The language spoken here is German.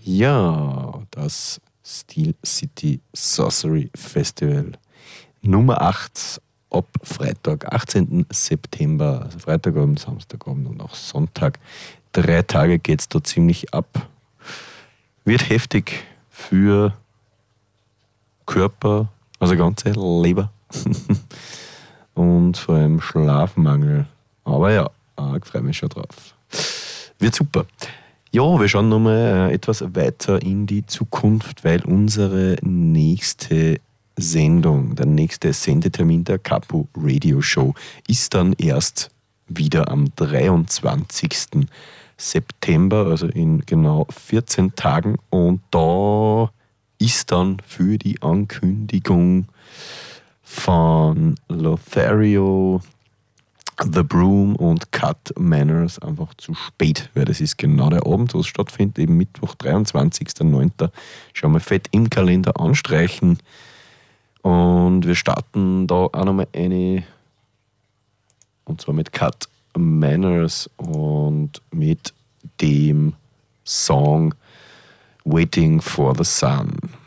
Ja, das Steel City Sorcery Festival Nummer 8 ab Freitag, 18. September, also Freitagabend, Samstagabend und auch Sonntag. 3 Tage geht es da ziemlich ab. Wird heftig für Körper, also ganze Leber und vor allem Schlafmangel. Aber ja, ich freue mich schon drauf. Wird super. Ja, wir schauen nochmal etwas weiter in die Zukunft, weil unsere nächste Sendung, der nächste Sendetermin der Capu Radio Show ist dann erst wieder am 23. September, also in genau 14 Tagen. Und da ist dann für die Ankündigung von Lothario, The Broom und Cut Manners einfach zu spät, weil das ist genau der Abend, wo es stattfindet, eben Mittwoch, 23.09. Schauen wir fett im Kalender anstreichen und wir starten da auch nochmal eine, und zwar mit Cut Manners und mit dem Song Waiting for the Sun.